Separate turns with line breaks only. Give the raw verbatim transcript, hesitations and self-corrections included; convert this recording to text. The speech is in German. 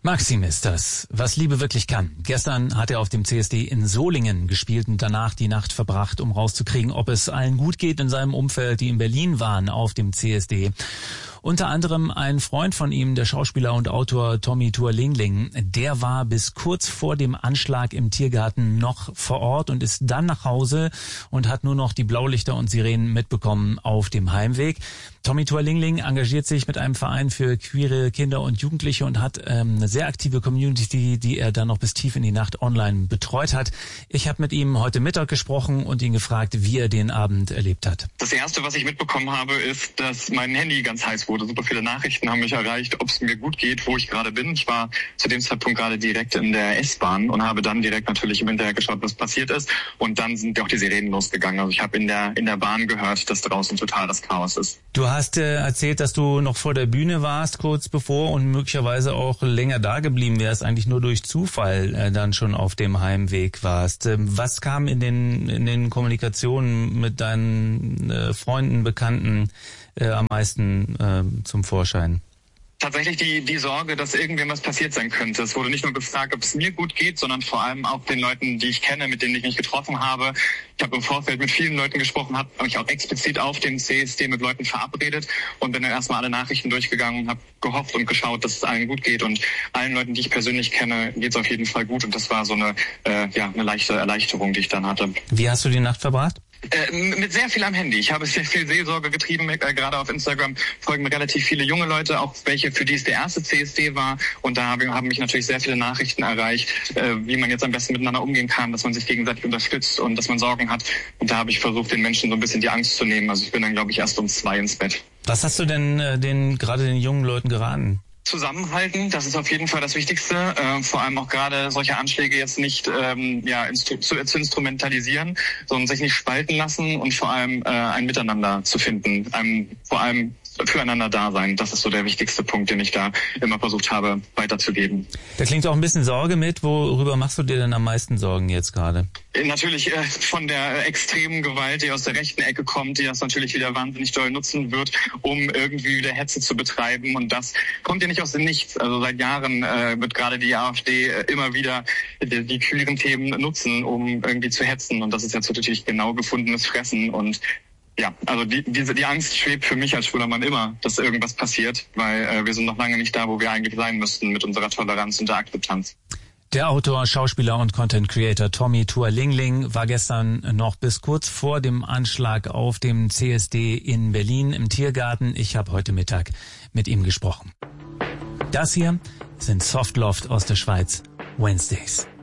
Maxim ist das, was Liebe wirklich kann. Gestern hat er auf dem C S D in Solingen gespielt und danach die Nacht verbracht, um rauszukriegen, ob es allen gut geht in seinem Umfeld, die in Berlin waren auf dem C S D. Unter anderem ein Freund von ihm, der Schauspieler und Autor Tommy Tualingling, der war bis kurz vor dem Anschlag im Tiergarten noch vor Ort und ist dann nach Hause und hat nur noch die Blaulichter und Sirenen mitbekommen auf dem Heimweg. Tommy Tualingling engagiert sich mit einem Verein für queere Kinder und Jugendliche und hat ähm, eine sehr aktive Community, die, die er dann noch bis tief in die Nacht online betreut hat. Ich habe mit ihm heute Mittag gesprochen und ihn gefragt, wie er den Abend erlebt hat.
Das Erste, was ich mitbekommen habe, ist, dass mein Handy ganz heiß wurde. Super viele Nachrichten haben mich erreicht, ob es mir gut geht, wo ich gerade bin. Ich war zu dem Zeitpunkt gerade direkt in der S-Bahn und habe dann direkt natürlich im Internet geschaut, was passiert ist. Und dann sind auch die Sirenen losgegangen. Also ich habe in der in der Bahn gehört, dass draußen total das Chaos ist.
Du hast äh, erzählt, dass du noch vor der Bühne warst, kurz bevor, und möglicherweise auch länger da geblieben wärst, eigentlich nur durch Zufall äh, dann schon auf dem Heimweg warst. Ähm, was kam in den in den Kommunikationen mit deinen äh, Freunden, Bekannten äh, am meisten äh, zum Vorschein?
Tatsächlich die die Sorge, dass irgendwem was passiert sein könnte. Es wurde nicht nur gefragt, ob es mir gut geht, sondern vor allem auch den Leuten, die ich kenne, mit denen ich mich getroffen habe. Ich habe im Vorfeld mit vielen Leuten gesprochen, habe mich auch explizit auf dem C S D mit Leuten verabredet und bin dann erstmal alle Nachrichten durchgegangen und habe gehofft und geschaut, dass es allen gut geht. Und allen Leuten, die ich persönlich kenne, geht es auf jeden Fall gut. Und das war so eine äh, ja eine leichte Erleichterung, die ich dann hatte.
Wie hast du die Nacht verbracht?
Äh, mit sehr viel am Handy. Ich habe sehr viel Seelsorge getrieben, äh, gerade auf Instagram folgen mir relativ viele junge Leute, auch welche, für die es der erste C S D war. Und da haben, haben mich natürlich sehr viele Nachrichten erreicht, äh, wie man jetzt am besten miteinander umgehen kann, dass man sich gegenseitig unterstützt und dass man Sorgen hat. Und da habe ich versucht, den Menschen so ein bisschen die Angst zu nehmen. Also ich bin dann, glaube ich, erst um zwei ins Bett.
Was hast du denn äh, den gerade den jungen Leuten geraten?
Zusammenhalten, das ist auf jeden Fall das Wichtigste. Äh, vor allem auch gerade solche Anschläge jetzt nicht ähm, ja instru zu, zu instrumentalisieren, sondern sich nicht spalten lassen und vor allem äh, ein Miteinander zu finden. Einem, vor allem füreinander da sein. Das ist so der wichtigste Punkt, den ich da immer versucht habe weiterzugeben.
Da klingt auch ein bisschen Sorge mit. Worüber machst du dir denn am meisten Sorgen jetzt gerade?
Natürlich äh, von der extremen Gewalt, die aus der rechten Ecke kommt, die das natürlich wieder wahnsinnig doll nutzen wird, um irgendwie wieder Hetze zu betreiben. Und das kommt ja nicht aus dem Nichts. Also seit Jahren äh, wird gerade die AfD äh, immer wieder die, die queeren Themen nutzen, um irgendwie zu hetzen. Und das ist jetzt natürlich genau gefundenes Fressen. Und ja, also die, diese, die Angst schwebt für mich als schwuler Mann immer, dass irgendwas passiert, weil äh, wir sind noch lange nicht da, wo wir eigentlich sein müssten mit unserer Toleranz und der Akzeptanz.
Der Autor, Schauspieler und Content Creator Tommy Tualingling war gestern noch bis kurz vor dem Anschlag auf dem C S D in Berlin im Tiergarten. Ich habe heute Mittag mit ihm gesprochen. Das hier sind Softloft aus der Schweiz, Wednesdays.